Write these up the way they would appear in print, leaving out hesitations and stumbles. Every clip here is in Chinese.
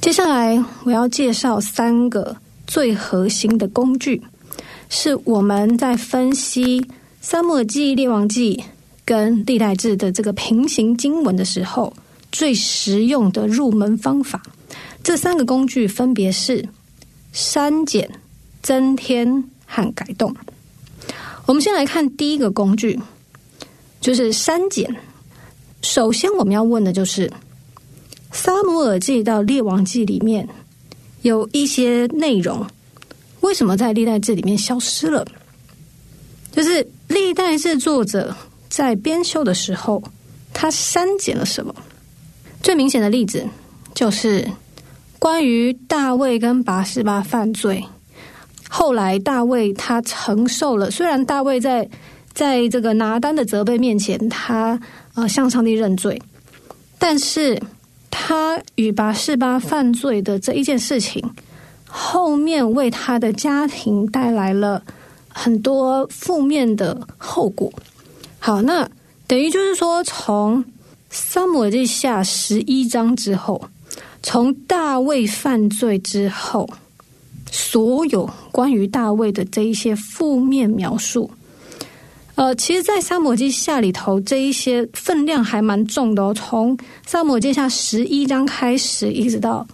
接下来我要介绍3个最核心的工具，是我们在分析撒母耳记、列王记跟历代志的这个平行经文的时候最实用的入门方法。这3个工具分别是删减、增添和改动。我们先来看第一个工具，就是删减。首先我们要问的就是撒母耳记到列王记里面有一些内容为什么在历代志里面消失了，就是历代志作者在编修的时候他删减了什么。最明显的例子就是关于大卫跟拔示巴犯罪，后来大卫他承受了，虽然大卫在这个拿单的责备面前他向上帝认罪，但是他与拔示巴犯罪的这一件事情后面为他的家庭带来了很多负面的后果。好，那等于就是说从撒母耳记下11章之后，从大卫犯罪之后，所有关于大卫的这一些负面描述其实在撒母耳记下里头这一些分量还蛮重的从撒母耳记下11章开始一直到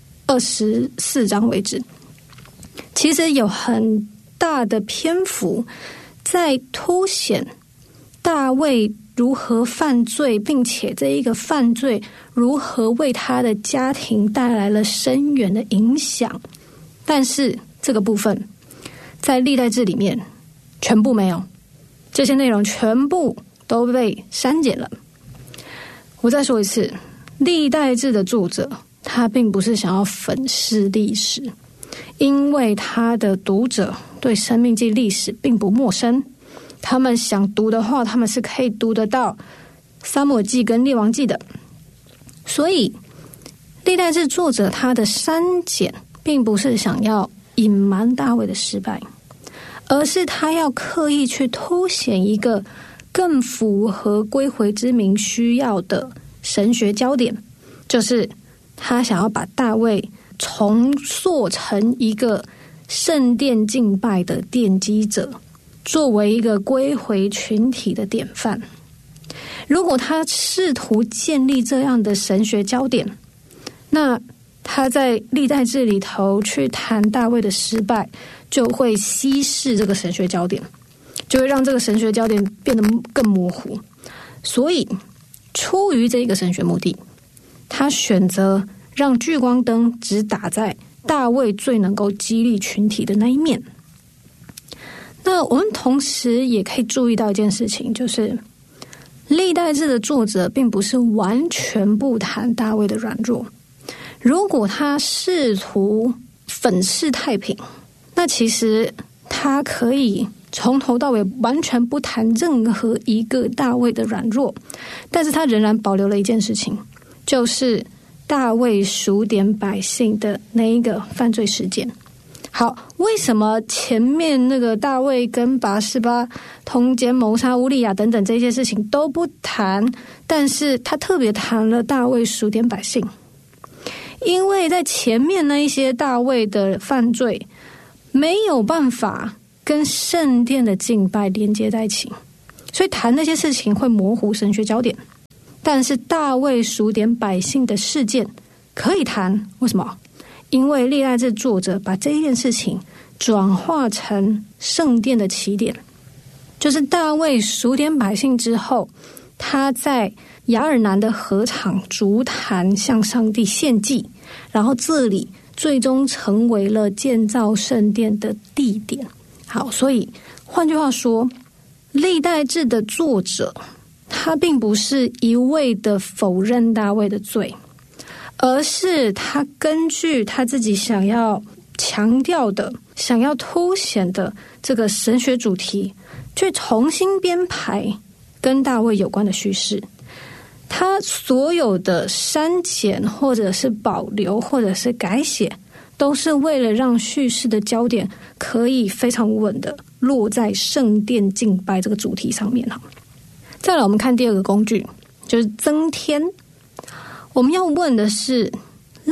24章为止，其实有很大的篇幅在凸显大卫如何犯罪，并且这一个犯罪如何为他的家庭带来了深远的影响。但是这个部分在历代志里面全部没有，这些内容全部都被删减了。我再说一次，历代志的作者他并不是想要粉饰历史，因为他的读者对申命记历史并不陌生，他们想读的话他们是可以读得到撒母耳记跟列王记的。所以历代志作者他的删减并不是想要隐瞒大卫的失败，而是他要刻意去凸显一个更符合归回之民需要的神学焦点，就是他想要把大卫重塑成一个圣殿敬拜的奠基者，作为一个归回群体的典范。如果他试图建立这样的神学焦点，那他在历代志里头去谈大卫的失败，就会稀释这个神学焦点，就会让这个神学焦点变得更模糊。所以出于这个神学目的，他选择让聚光灯只打在大卫最能够激励群体的那一面。那我们同时也可以注意到一件事情，就是历代志的作者并不是完全不谈大卫的软弱。如果他试图粉饰太平，那其实他可以从头到尾完全不谈任何一个大卫的软弱，但是他仍然保留了一件事情，就是大卫数点百姓的那一个犯罪事件。好，为什么前面那个大卫跟拔示巴通奸谋杀乌利亚等等这些事情都不谈，但是他特别谈了大卫数点百姓？因为在前面那一些大卫的犯罪没有办法跟圣殿的敬拜连接在一起，所以谈那些事情会模糊神学焦点。但是大卫数点百姓的事件可以谈，为什么？因为历代志作者把这一件事情转化成圣殿的起点，就是大卫数点百姓之后，他在亚尔南的禾场筑坛向上帝献祭，然后这里最终成为了建造圣殿的地点。好，所以换句话说，历代志的作者他并不是一味的否认大卫的罪，而是他根据他自己想要强调的、想要凸显的这个神学主题，去重新编排跟大卫有关的叙事。他所有的删减或者是保留或者是改写，都是为了让叙事的焦点可以非常稳的落在圣殿敬拜这个主题上面。再来我们看第二个工具，就是增添。我们要问的是，历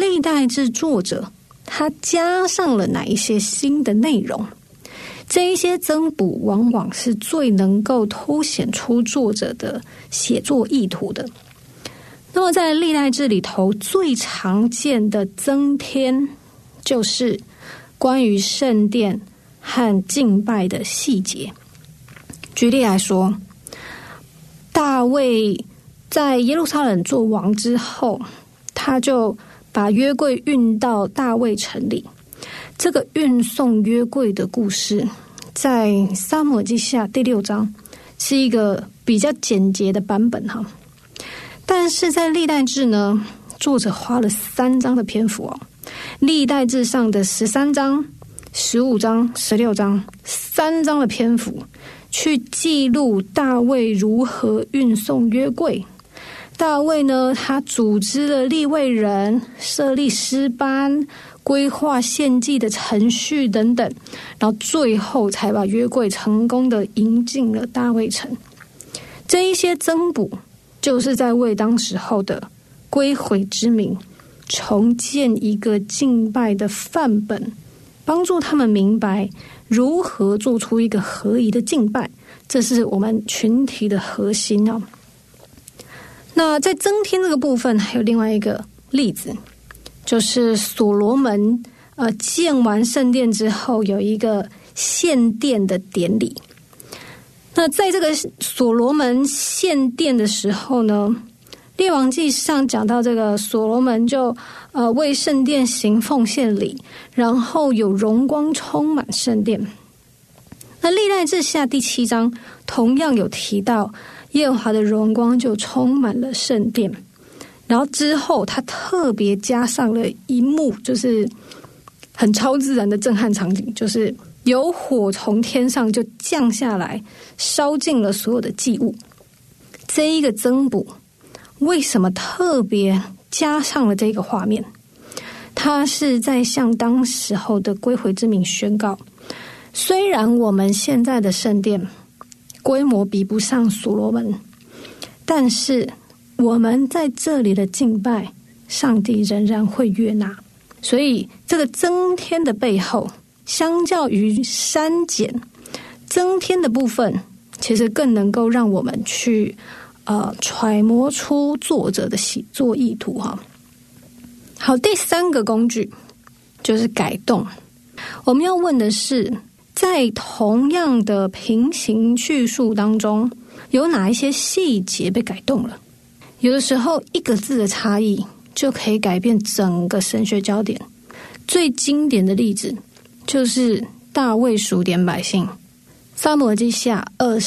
历代志作者他加上了哪一些新的内容，这一些增补往往是最能够凸显出作者的写作意图的。那么在历代志里头最常见的增添，就是关于圣殿和敬拜的细节。举例来说，大卫在耶路撒冷做王之后，他就把约柜运到大卫城里。这个运送约柜的故事在撒母耳记下第6章是一个比较简洁的版本哈，但是在历代志呢，作者花了3章的篇幅历代志上的13章、15章、16章3章的篇幅去记录大卫如何运送约柜。大卫呢，他组织了利未人，设立诗班，规划献祭的程序等等，然后最后才把约柜成功的迎进了大卫城。这一些增补就是在为当时候的归回之民重建一个敬拜的范本，帮助他们明白如何做出一个合宜的敬拜，这是我们群体的核心哦。那在增添这个部分还有另外一个例子，就是所罗门建完圣殿之后有一个献殿的典礼。那在这个所罗门献殿的时候呢，列王记上讲到这个所罗门就为圣殿行奉献礼，然后有荣光充满圣殿。那历代志下第7章同样有提到耶和华的荣光就充满了圣殿，然后之后他特别加上了一幕，就是很超自然的震撼场景，就是有火从天上就降下来，烧尽了所有的祭物。这一个增补为什么特别加上了这个画面？他是在向当时候的归回之民宣告，虽然我们现在的圣殿规模比不上所罗门，但是我们在这里的敬拜，上帝仍然会悦纳。所以这个增添的背后，相较于删减，增添的部分其实更能够让我们去揣摩出作者的写作意图哈。好，第3个工具就是改动。我们要问的是，在同样的平行叙述当中，有哪一些细节被改动了？有的时候一个字的差异就可以改变整个神学焦点。最经典的例子就是大卫数点百姓。撒母耳记下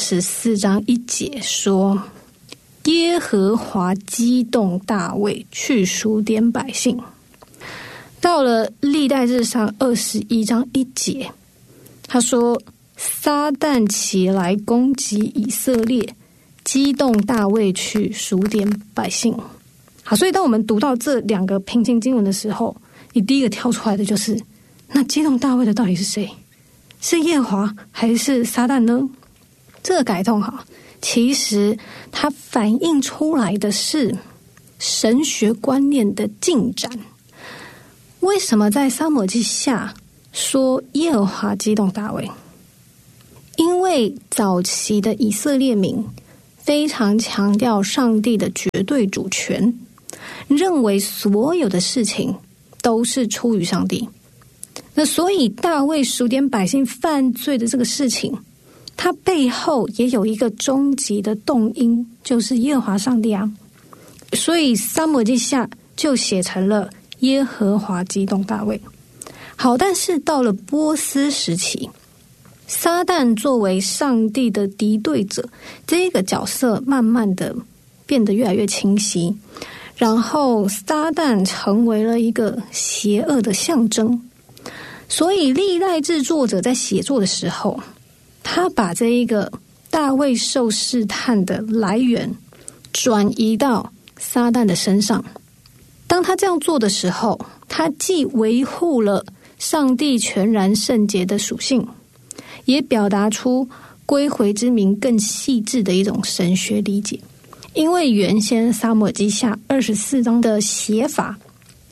24章1节说，耶和华激动大卫去数点百姓。到了历代志上21章1节，他说，撒旦起来攻击以色列，激动大卫去数点百姓。好，所以当我们读到这2个平行经文的时候，你第一个跳出来的就是，那激动大卫的到底是谁？是耶和华还是撒旦呢？这个改动其实它反映出来的是神学观念的进展。为什么在撒母耳记下说耶和华激动大卫？因为早期的以色列民非常强调上帝的绝对主权，认为所有的事情都是出于上帝。那所以大卫数点百姓犯罪的这个事情，它背后也有一个终极的动因，就是耶和华上帝啊。所以撒母耳记下就写成了耶和华激动大卫。好，但是到了波斯时期，撒旦作为上帝的敌对者，这个角色慢慢的变得越来越清晰，然后撒旦成为了一个邪恶的象征。所以历代志作者在写作的时候，他把这一个大卫受试探的来源转移到撒旦的身上。当他这样做的时候，他既维护了上帝全然圣洁的属性，也表达出归回之民更细致的一种神学理解。因为原先撒母耳记下24章的写法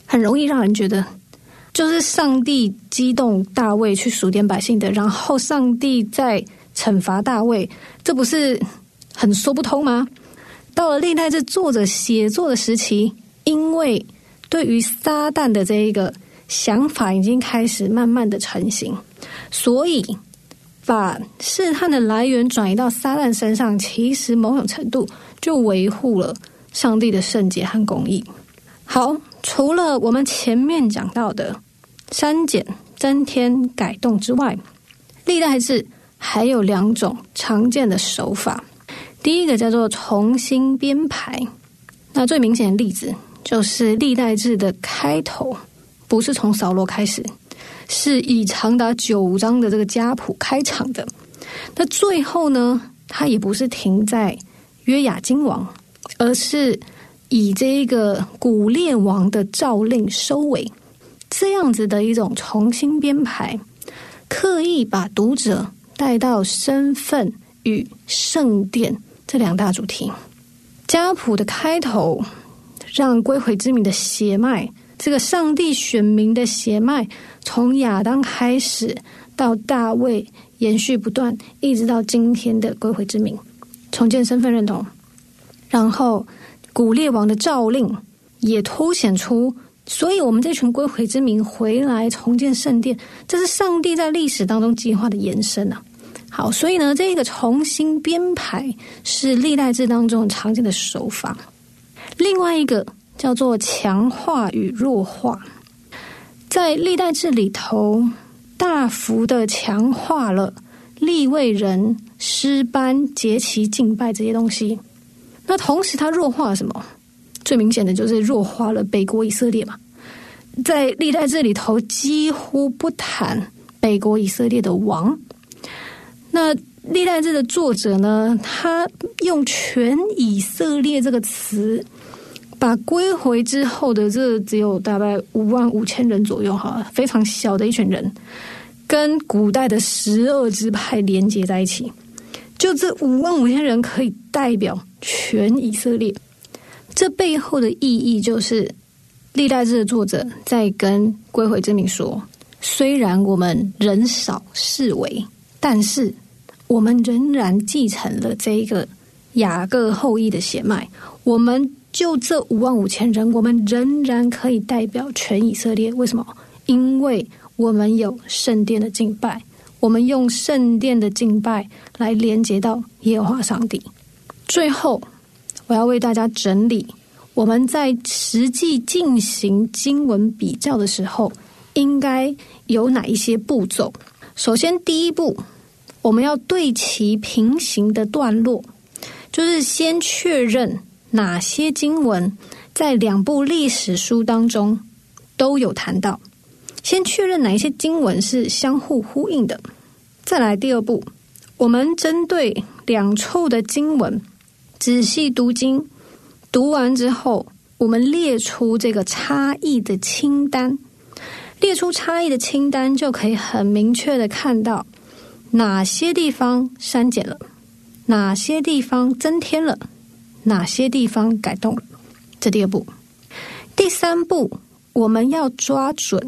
很容易让人觉得就是上帝激动大卫去数点百姓的，然后上帝在惩罚大卫，这不是很说不通吗？到了历代志作者写作的时期，因为对于撒旦的这一个想法已经开始慢慢的成型，所以把试探的来源转移到撒旦身上，其实某种程度就维护了上帝的圣洁和公义。好，除了我们前面讲到的删减、增添、改动之外，历代志还有2种常见的手法。第一个叫做重新编排，那最明显的例子就是历代志的开头不是从扫罗开始，是以长达9章的这个家谱开场的。那最后呢，它也不是停在约雅斤王，而是以这个古列王的诏令收尾。这样子的一种重新编排，刻意把读者带到身份与圣殿这2大主题。家谱的开头让归回之民的血脉，这个上帝选民的血脉，从亚当开始到大卫延续不断，一直到今天的归回之民，重建身份认同。然后古列王的诏令也凸显出，所以我们这群归回之民回来重建圣殿，这是上帝在历史当中计划的延伸啊。好，所以呢，这个重新编排是历代志当中很常见的手法。另外一个叫做强化与弱化，在历代志里头大幅的强化了利未人、诗班、节期、敬拜这些东西。那同时它弱化了什么？最明显的就是弱化了北国以色列嘛。在历代志里头几乎不谈北国以色列的王。那历代志的作者呢，他用全以色列这个词，把归回之后的这只有大概55000人左右哈，非常小的一群人，跟古代的12支派连接在一起。就这55000人可以代表全以色列，这背后的意义就是历代志的作者在跟归回之民说，虽然我们人少势微，但是我们仍然继承了这个雅各后裔的血脉，我们就这55000人，我们仍然可以代表全以色列。为什么？因为我们有圣殿的敬拜，我们用圣殿的敬拜来连接到耶和华上帝。最后我要为大家整理我们在实际进行经文比较的时候应该有哪一些步骤。首先第一步，我们要对齐平行的段落，就是先确认哪些经文在2部历史书当中都有谈到，先确认哪一些经文是相互呼应的。再来第2步，我们针对2处的经文仔细读经，读完之后我们列出这个差异的清单，列出差异的清单就可以很明确的看到哪些地方删减了，哪些地方增添了，哪些地方改动了。这第2步。第3步，我们要抓准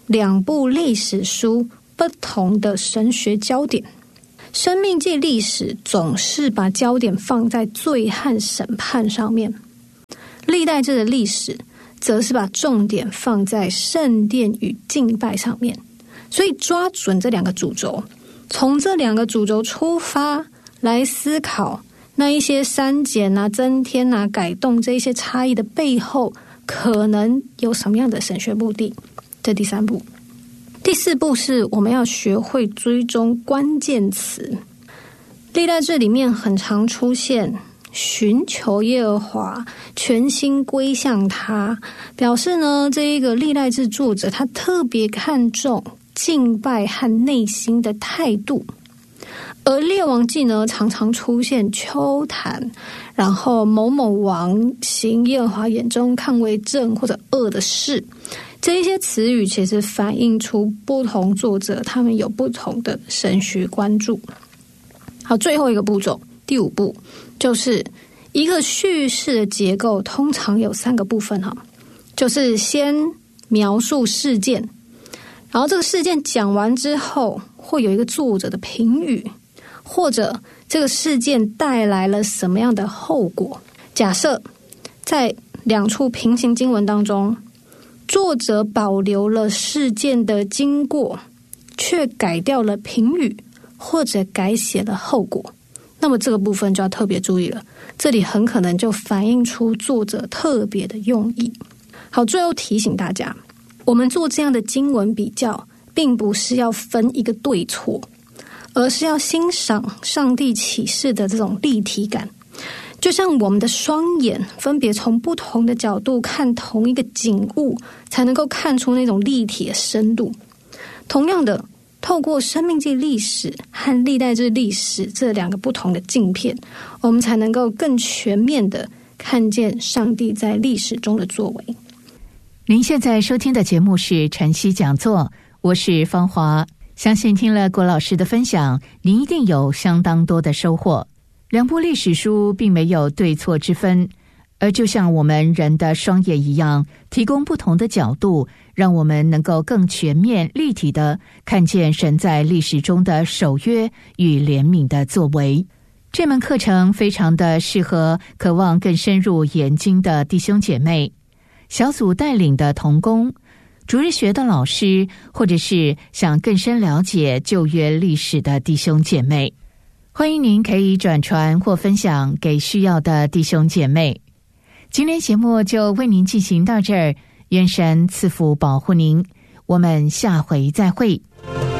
2部历史书不同的神学焦点。生命记历史总是把焦点放在罪和审判上面，历代志的历史则是把重点放在圣殿与敬拜上面。所以抓准这2个主轴，从这2个主轴出发来思考那一些删减啊、增添啊、改动这一些差异的背后可能有什么样的神学目的。这第3步。第4步是我们要学会追踪关键词。历代志里面很常出现寻求耶和华，全心归向他，表示呢这一个历代志作者他特别看重敬拜和内心的态度。而列王记呢常常出现秋坛，然后某某王行耶和华眼中看为正或者恶的事，这一些词语其实反映出不同作者他们有不同的神学关注。好，最后一个步骤，第5步，就是一个叙事的结构通常有3个部分哈，就是先描述事件，然后这个事件讲完之后，会有一个作者的评语，或者这个事件带来了什么样的后果。假设在2处平行经文当中，作者保留了事件的经过，却改掉了评语，或者改写了后果，那么这个部分就要特别注意了，这里很可能就反映出作者特别的用意。好，最后提醒大家，我们做这样的经文比较，并不是要分一个对错，而是要欣赏上帝启示的这种立体感。就像我们的双眼分别从不同的角度看同一个景物，才能够看出那种立体的深度。同样的，透过生命记历史和历代志历史这2个不同的镜片，我们才能够更全面的看见上帝在历史中的作为。 您现在收听的节目是晨曦讲座，我是芳华。相信听了郭老师的分享，您一定有相当多的收获。2部历史书并没有对错之分，而就像我们人的双眼一样，提供不同的角度，让我们能够更全面立体的看见神在历史中的守约与怜悯的作为。这门课程非常的适合渴望更深入研经的弟兄姐妹，小组带领的同工，主日学的老师，或者是想更深了解旧约历史的弟兄姐妹。欢迎您可以转传或分享给需要的弟兄姐妹。今天节目就为您进行到这儿，愿神赐福保护您，我们下回再会。